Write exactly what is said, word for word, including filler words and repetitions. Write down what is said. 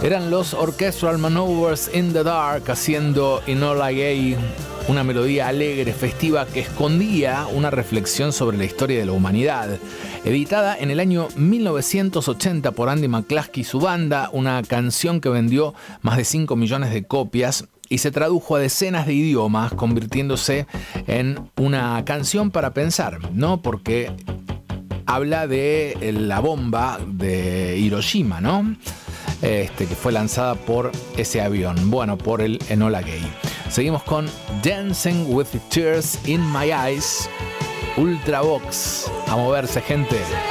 Eran los Orchestral Maneuvers in the Dark haciendo Enola Gay, una melodía alegre, festiva que escondía una reflexión sobre la historia de la humanidad. Editada en el año mil novecientos ochenta por Andy McCluskey y su banda, una canción que vendió más de cinco millones de copias y se tradujo a decenas de idiomas, convirtiéndose en una canción para pensar, ¿no? Porque habla de la bomba de Hiroshima, ¿no? Este, que fue lanzada por ese avión, bueno, por el Enola Gay. Seguimos con Dancing with Tears in My Eyes, Ultravox. A moverse, gente.